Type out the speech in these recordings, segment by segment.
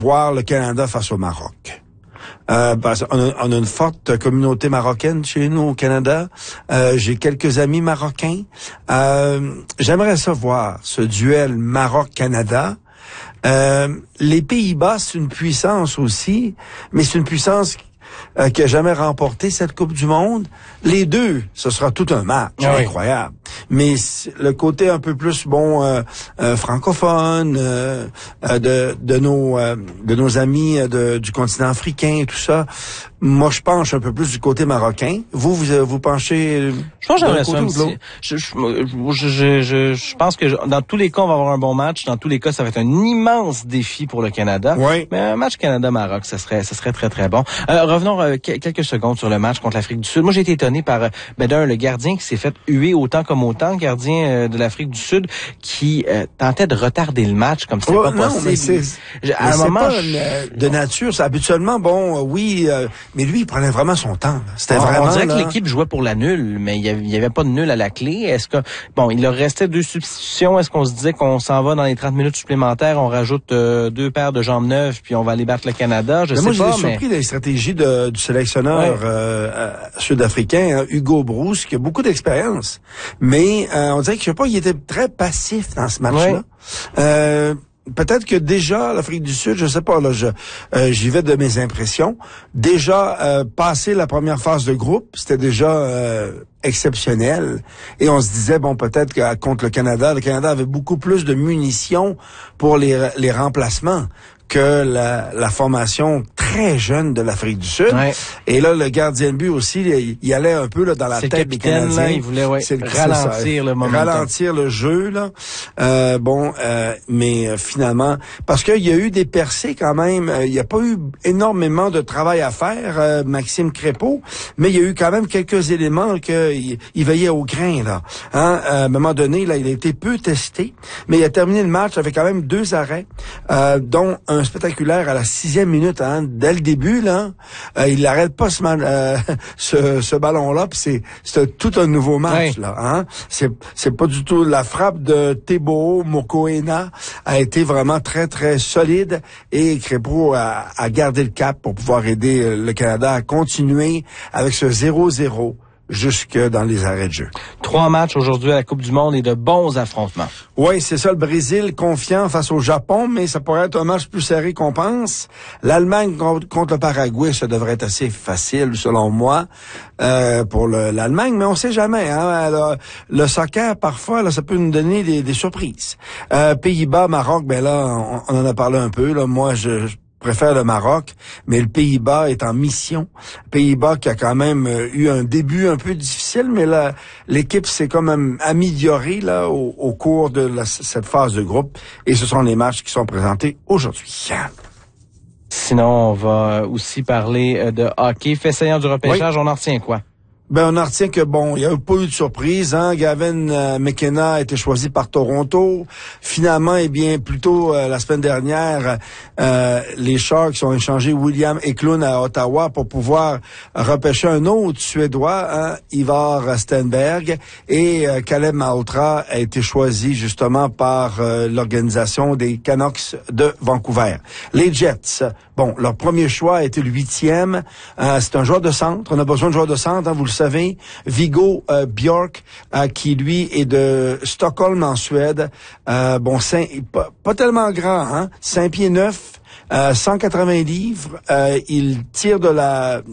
voir le Canada face au Maroc. Parce on a une forte communauté marocaine chez nous au Canada. J'ai quelques amis marocains. J'aimerais ça voir, ce duel Maroc-Canada. Les Pays-Bas, c'est une puissance aussi, mais c'est une puissance qui a jamais remporté cette Coupe du Monde. Les deux, ce sera tout un match incroyable. Mais le côté un peu plus francophone de nos amis du continent africain et tout ça, moi je penche un peu plus du côté marocain. Vous penchez. Je pense que j'aimerais ça aussi. Je pense que dans tous les cas on va avoir un bon match. Dans tous les cas ça va être un immense défi pour le Canada. Oui. Mais un match Canada-Maroc, ça serait très très bon. Revenons quelques secondes sur le match contre l'Afrique du Sud. Moi j'ai été étonné par le gardien qui s'est fait huer autant comme autant, gardien de l'Afrique du Sud qui tentait de retarder le match comme c'est pas possible. Mais c'est pas de nature. C'est habituellement mais lui il prenait vraiment son temps. C'était vraiment. On dirait que l'équipe jouait pour la nulle, mais il y avait pas de nul à la clé. Est-ce que il leur restait 2 substitutions? Est-ce qu'on se disait qu'on s'en va dans les 30 minutes supplémentaires, on rajoute 2 paires de jambes neuves puis on va aller battre le Canada? Moi j'ai surpris des stratégies du sélectionneur sud-africain, Hugo Broos, qui a beaucoup d'expérience. Mais on dirait que il était très passif dans ce match-là. Peut-être que déjà l'Afrique du Sud, je sais pas, là, j'y vais de mes impressions. Déjà passé la première phase de groupe, c'était déjà exceptionnel. Et on se disait peut-être que contre le Canada avait beaucoup plus de munitions pour les remplacements que la formation très jeune de l'Afrique du Sud. Ouais. Et là, le gardien de but aussi, il allait un peu là dans la tête des Canadiens. Là, il voulait ralentir le momentum. Ralentir le jeu, là. Mais finalement, parce qu'il y a eu des percées quand même, il n'y a pas eu énormément de travail à faire, Maxime Crépeau, mais il y a eu quand même quelques éléments qu'il veillait au grain, là. À un moment donné, là, il a été peu testé, mais il a terminé le match avec quand même 2 arrêts, dont un spectaculaire à la 6e minute, dès le début, là, il n'arrête pas ce ballon-là, puis c'est tout un nouveau match, là, C'est pas du tout la frappe de Teboho Mokoena a été vraiment très très solide et Crépeau a gardé le cap pour pouvoir aider le Canada à continuer avec ce 0-0. Jusque dans les arrêts de jeu. 3 matchs aujourd'hui à la Coupe du Monde et de bons affrontements. Oui, c'est ça, le Brésil confiant face au Japon, mais ça pourrait être un match plus serré qu'on pense. L'Allemagne contre le Paraguay, ça devrait être assez facile, selon moi, pour l'Allemagne, mais on sait jamais. Le soccer, parfois, là, ça peut nous donner des surprises. Pays-Bas, Maroc, là, on en a parlé un peu. Là, moi, je préfère le Maroc, mais le Pays-Bas est en mission. Pays-Bas qui a quand même eu un début un peu difficile, mais là, l'équipe s'est quand même améliorée là au cours de cette phase de groupe. Et ce sont les matchs qui sont présentés aujourd'hui. Sinon, on va aussi parler de hockey. Fait saillant du repêchage, on en retient quoi? On en retient que il n'y a pas eu de surprise, Gavin McKenna a été choisi par Toronto. Finalement, plutôt la semaine dernière, les Sharks ont échangé William Eklund à Ottawa pour pouvoir repêcher un autre Suédois, Ivar Stenberg, et Caleb Malhotra a été choisi justement par l'organisation des Canucks de Vancouver. Les Jets, leur premier choix a été le 8e. C'est un joueur de centre. On a besoin de joueurs de centre, vous le savez. Viggo Bjork, qui lui est de Stockholm en Suède. Pas tellement grand, 5 pieds 9. 180 livres, il tire de la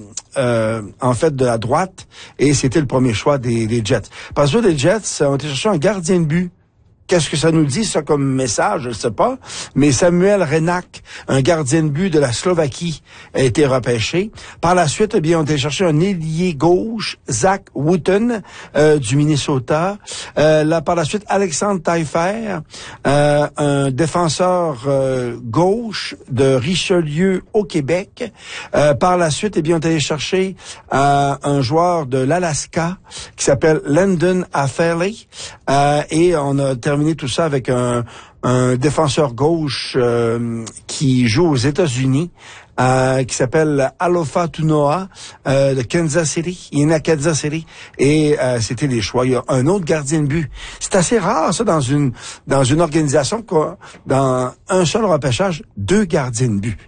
droite et c'était le premier choix des Jets. Parce que les Jets ont été chercher un gardien de but. Qu'est-ce que ça nous dit, ça, comme message? Je ne sais pas. Mais Samuel Renak, un gardien de but de la Slovaquie, a été repêché. Par la suite, on a été chercher un ailier gauche, Zach Wooten, du Minnesota. Par la suite, Alexandre Taillefer, un défenseur gauche de Richelieu au Québec. Par la suite, on est allé chercher un joueur de l'Alaska qui s'appelle Landon Affaley. Et on a terminé tout ça avec un un défenseur gauche qui joue aux États-Unis, qui s'appelle Alofa Tunoa de Kansas City. Il est né à Kansas City et c'était les choix. Il y a un autre gardien de but. C'est assez rare ça dans une organisation dans un seul repêchage, 2 gardiens de but.